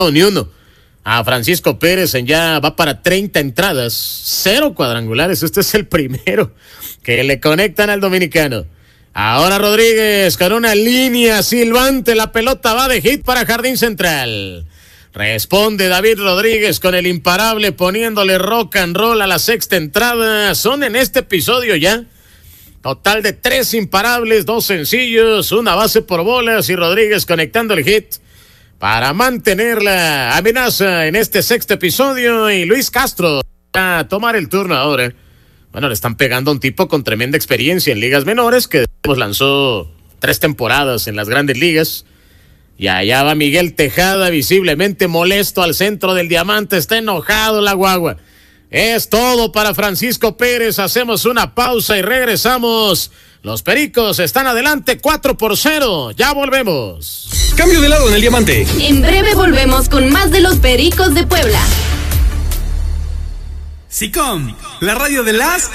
ni uno. A Francisco Pérez ya va para 30 entradas, 0 cuadrangulares. Este es el primero que le conectan al dominicano. Ahora Rodríguez con una línea silbante, la pelota va de hit para Jardín Central. Responde David Rodríguez con el imparable poniéndole rock and roll a la sexta entrada. Son en este episodio ya total de 3 imparables, 2 sencillos, una base por bolas y Rodríguez conectando el hit para mantener la amenaza en este sexto episodio. Y Luis Castro a tomar el turno ahora. Bueno, le están pegando a un tipo con tremenda experiencia en ligas menores que lanzó 3 temporadas en las grandes ligas. Y allá va Miguel Tejada visiblemente molesto al centro del diamante. Está enojado la guagua. Es todo para Francisco Pérez. Hacemos una pausa y regresamos. Los Pericos están adelante 4-0. Ya volvemos. Cambio de lado en el diamante. En breve volvemos con más de los Pericos de Puebla. SICOM, la radio de las